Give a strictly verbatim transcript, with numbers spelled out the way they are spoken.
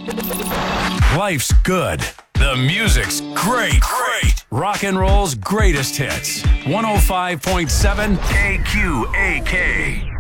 Life's good. The music's great. Great. Rock and roll's greatest hits. one oh five point seven A Q A K.